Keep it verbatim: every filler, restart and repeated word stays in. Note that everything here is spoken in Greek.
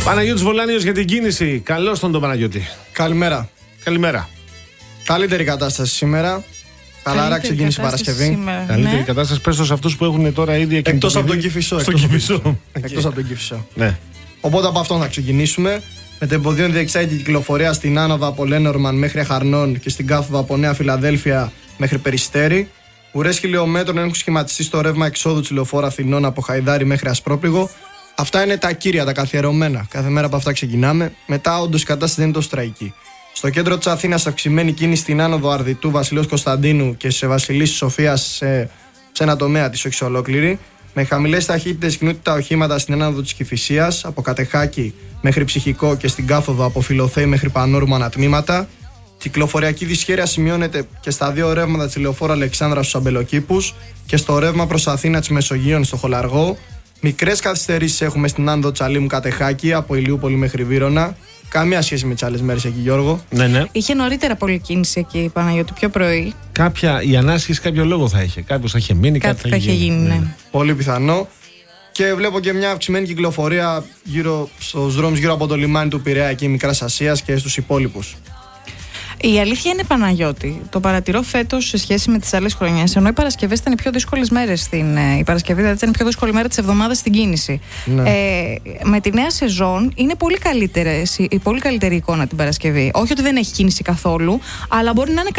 Παναγιώτης Βολάνιος για την κίνηση. Καλώς τον τον Παναγιώτη. Καλημέρα. Καλημέρα. Καλύτερη κατάσταση σήμερα. Χαλαρά ξεκίνησε η Παρασκευή. Σήμερα, Καλύτερη ναι. κατάσταση. Πες το σε αυτούς που έχουν τώρα ήδη Εκτός από τον Κηφισό. Στο Κηφισό. Εκτός από τον Κηφισό. Ναι. Οπότε από αυτόν θα ξεκινήσουμε. Με το εμποδίων διεξάγεται η κυκλοφορία στην άνοδο από Λένορμαν μέχρι Αχαρνών και στην κάθοδο από Νέα Φιλαδέλφια μέχρι Περιστέρι. Ουρές χιλιόμετρων έχουν σχηματιστεί στο ρεύμα εξόδου της λεωφόρου Αθηνών από Χαϊδάρι μέχρι Ασπρόπληγο. Αυτά είναι τα κύρια, τα καθιερωμένα. Κάθε μέρα από αυτά ξεκινάμε. Μετά, όντως, η κατάσταση δεν είναι τόσο τραγική. Στο κέντρο της Αθήνας, αυξημένη κίνηση στην άνοδο Αρδιτού Βασιλέως Κωνσταντίνου και σε Βασιλής Σοφίας σε, σε ένα τομέα της όχι ολόκληρη. Με χαμηλές ταχύτητες κινούνται τα οχήματα στην άνοδο της Κηφισίας, από Κατεχάκη μέχρι Ψυχικό και στην κάθοδο από Φιλοθέη μέχρι Πανόρμου ανατμήματα. Κυκλοφοριακή δυσχέρεια σημειώνεται και στα δύο ρεύματα της λεωφόρου Αλεξάνδρα στους Αμπελοκήπους και στο ρεύμα προς Αθήνα της Μεσογείων στο Χολαργό. Μικρές καθυστερήσεις έχουμε στην άνοδο Τσαλίμου Κατεχάκη από Ηλιούπολη μέχρι Βύρωνα. Καμία σχέση με τις άλλες μέρες εκεί, Γιώργο. Ναι, ναι. Είχε νωρίτερα πολλή κίνηση εκεί, Παναγιώτη, πιο πρωί. Κάποια, η ανάσχεση κάποιο λόγο θα είχε. Κάποιος θα είχε μείνει, κάτι, Κάτι θα είχε γίνει, ναι. Πολύ πιθανό. Και βλέπω και μια αυξημένη κυκλοφορία γύρω στους δρόμους γύρω από το λιμάνι του Πειραιά εκεί Μικράς Ασίας και στους υπόλοιπους. Η αλήθεια είναι, Παναγιώτη, το παρατηρώ φέτος σε σχέση με τις άλλες χρονιές. Ενώ οι Παρασκευές ήταν οι πιο δύσκολες μέρες στην. Η Παρασκευή δηλαδή ήταν η πιο δύσκολη μέρα της εβδομάδας στην κίνηση. Ναι. Ε, με τη νέα σεζόν είναι πολύ, η πολύ καλύτερη εικόνα την Παρασκευή. Όχι ότι δεν έχει κίνηση καθόλου, αλλά μπορεί να είναι